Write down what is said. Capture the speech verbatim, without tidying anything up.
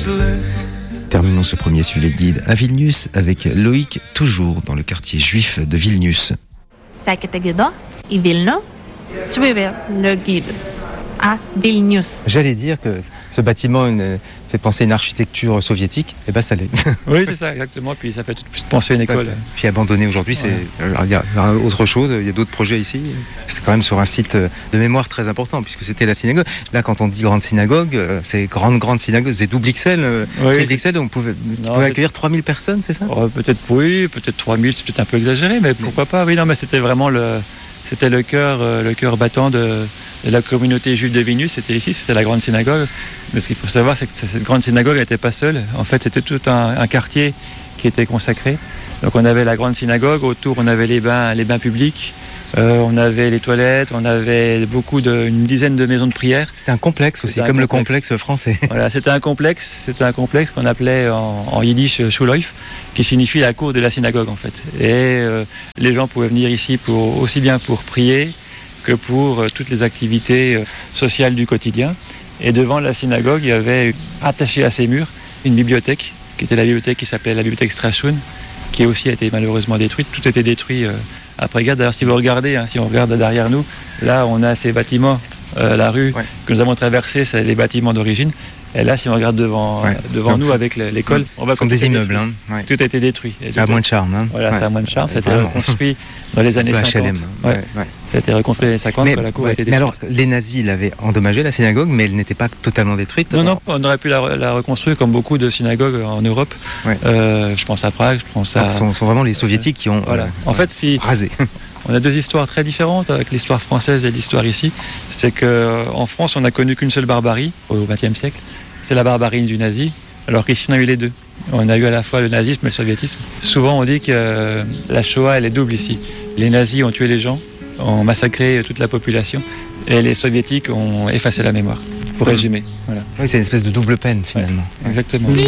Terminons ce premier suivi de guide à Vilnius avec Loïc, toujours dans le quartier juif de Vilnius. Sekėte gido į Vilnių, suivez le guide à Vilnius. J'allais dire que ce bâtiment une, fait penser à une architecture soviétique, et ben ça l'est. Oui, c'est ça, exactement. Puis ça fait tout penser à une école. Ouais, puis abandonné aujourd'hui, c'est il y a autre chose. Il y a d'autres projets ici. C'est quand même sur un site de mémoire très important puisque c'était la synagogue. Là, quand on dit grande synagogue, c'est grande grande synagogue. C'est double X L. Oui, X L, on pouvait, non, pouvait accueillir trois mille personnes, c'est ça? Oh, peut-être oui, peut-être trois mille, c'est peut-être un peu exagéré, mais pourquoi pas? Oui, non, mais c'était vraiment le, c'était le cœur, le cœur battant de. Et la communauté juive de Vilnius, c'était ici, c'était la grande synagogue. Mais ce qu'il faut savoir, c'est que cette grande synagogue n'était pas seule. En fait, c'était tout un, un quartier qui était consacré. Donc on avait la grande synagogue, autour on avait les bains, les bains publics, euh, on avait les toilettes, on avait beaucoup de, une dizaine de maisons de prière. C'était un complexe aussi, comme complexe. Le complexe français. Voilà, c'était un complexe, c'était un complexe qu'on appelait en, en yiddish Schulhof, qui signifie la cour de la synagogue en fait. Et euh, les gens pouvaient venir ici pour, aussi bien pour prier que pour euh, toutes les activités euh, sociales du quotidien. Et devant la synagogue, il y avait attaché à ces murs une bibliothèque, qui était la bibliothèque qui s'appelait la bibliothèque Strachun, qui aussi a été malheureusement détruite. Tout a été détruit euh, après-guerre. D'ailleurs, si vous regardez, hein, si on regarde derrière nous, là, on a ces bâtiments, euh, la rue ouais. que nous avons traversée, c'est les bâtiments d'origine. Et là, si on regarde devant, ouais. devant nous c'est... avec l'école, on va ce sont des immeubles. Hein. Ouais. Tout a été détruit. Et ça a moins de charme. Hein. Voilà, ouais. ça a moins de charme. Ça a été reconstruit dans les années cinquante. H L M. Ouais. Ouais. Ça a été reconstruit dans les années cinquante mais, quand la cour ouais. a été détruite. détruite. Mais alors, les nazis l'avaient endommagée, la synagogue, mais elle n'était pas totalement détruite. Non, non, on aurait pu la, la reconstruire comme beaucoup de synagogues en Europe. Ouais. Euh, je pense à Prague, je pense à... Ce sont, sont vraiment les soviétiques qui ont voilà. euh, en fait, si... rasé. On a deux histoires très différentes avec l'histoire française et l'histoire ici. C'est qu'en France, on n'a connu qu'une seule barbarie au vingtième siècle. C'est la barbarie du nazi, alors qu'ici, on a eu les deux. On a eu à la fois le nazisme et le soviétisme. Souvent, on dit que la Shoah, elle est double ici. Les nazis ont tué les gens, ont massacré toute la population, et les soviétiques ont effacé la mémoire, pour résumer. Voilà. Oui, c'est une espèce de double peine, finalement. Ouais, exactement.